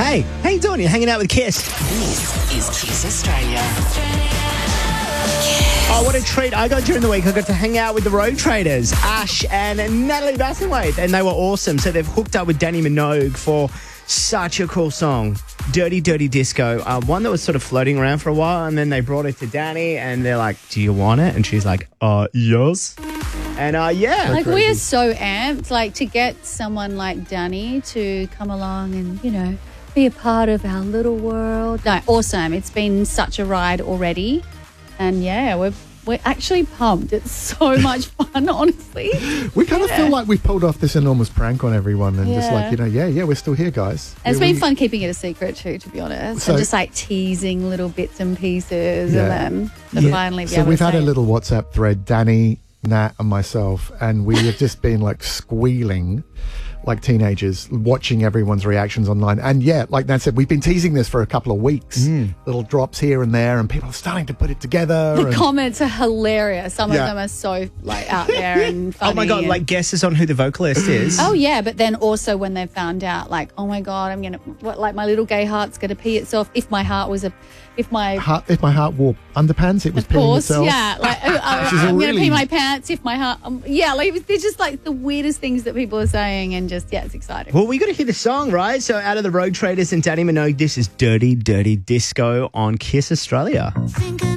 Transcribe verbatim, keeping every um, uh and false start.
Hey, how you doing? You're hanging out with Kiss. This is Kiss Australia. Oh, what a treat. I got during the week, I got to hang out with the Road Traders, Ash and Natalie Bassingthwaighte, and they were awesome. So they've hooked up with Danny Minogue for such a cool song, Dirty Dirty Disco, uh, one that was sort of floating around for a while, and then they brought it to Danny, and they're like, do you want it? And she's like, uh, yes. And uh, yeah. Like, we are so amped, like, to get someone like Danny to come along and, you know, be a part of our little world. No, awesome. It's been such a ride already. And, yeah, we're, we're actually pumped. It's so much fun, honestly. We kind Yeah. of feel like we've pulled off this enormous prank on everyone and just Yeah. like, you know, yeah, yeah, we're still here, guys. And it's We- been we- fun keeping it a secret too, to be honest. So- and just like teasing little bits and pieces Yeah. of them to Yeah. finally be So able we've to had say a it. little WhatsApp thread, Danny, Nat and myself, and we have just been like squealing like teenagers, watching everyone's reactions online. And yeah, like Nat said, we've been teasing this for a couple of weeks. Little drops here and there, and people are starting to put it together. The and- comments are hilarious. Some Yeah. of them are so like out there and funny. Oh my God, and- like guesses on who the vocalist is. Oh yeah, but then also when they found out, like, oh my God, I'm gonna, what, like my little gay heart's gonna pee itself. If my heart was a, if my, Heart, if my heart wore underpants, it was of peeing course, itself. yeah, like oh, oh, Which is a I'm gonna really- pee my pants. If my heart, um, yeah, like they're just like the weirdest things that people are saying, and just yeah, it's exciting. Well, we got to hear the song, right? So out of the Road Traders and Danny Minogue, this is Dirty Dirty Disco on Kiss Australia. Think